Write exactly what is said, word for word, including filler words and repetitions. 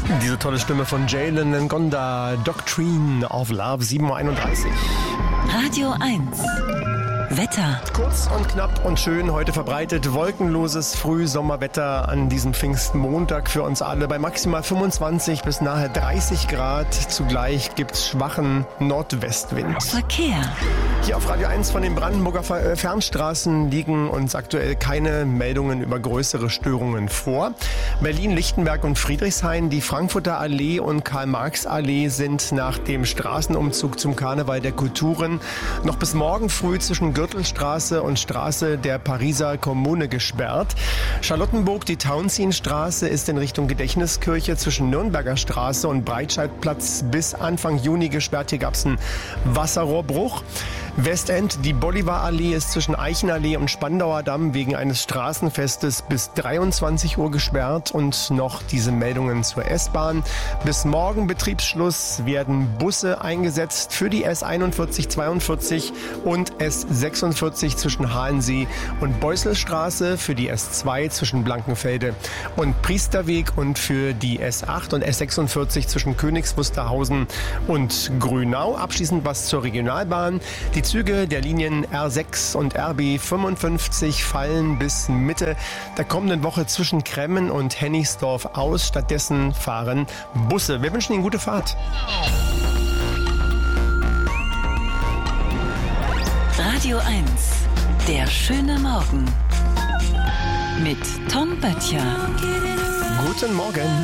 Diese tolle Stimme von Jalen Ngonda, Doctrine of Love, sieben Uhr einunddreißig. Radio eins. Wetter. Kurz und knapp und schön heute verbreitet. Wolkenloses Frühsommerwetter an diesem Pfingstmontag für uns alle bei maximal fünfundzwanzig bis nahe dreißig Grad. Zugleich gibt's schwachen Nordwestwind. Verkehr. Hier auf Radio eins von den Brandenburger Fernstraßen liegen uns aktuell keine Meldungen über größere Störungen vor. Berlin, Lichtenberg und Friedrichshain, die Frankfurter Allee und Karl-Marx-Allee sind nach dem Straßenumzug zum Karneval der Kulturen noch bis morgen früh zwischen Gürtelstraße und Straße der Pariser Kommune gesperrt. Charlottenburg, die Tauentzienstraße ist in Richtung Gedächtniskirche zwischen Nürnberger Straße und Breitscheidplatz bis Anfang Juni gesperrt. Hier gab es einen Wasserrohrbruch. Westend, die Bolivarallee ist zwischen Eichenallee und Spandauer Damm wegen eines Straßenfestes bis dreiundzwanzig Uhr gesperrt. Und noch diese Meldungen zur S-Bahn. Bis morgen Betriebsschluss werden Busse eingesetzt für die S einundvierzig zweiundvierzig und S sechsundvierzig zwischen Halensee und Beusselstraße, für die S zwei zwischen Blankenfelde und Priesterweg und für die S acht und S sechsundvierzig zwischen Königs Wusterhausen und Grünau. Abschließend was zur Regionalbahn. Die Züge der Linien R sechs und R B fünfundfünfzig fallen bis Mitte der kommenden Woche zwischen Kremmen und Hennigsdorf aus. Stattdessen fahren Busse. Wir wünschen Ihnen gute Fahrt. Radio eins. Der schöne Morgen. Mit Tom Böttcher. Guten Morgen.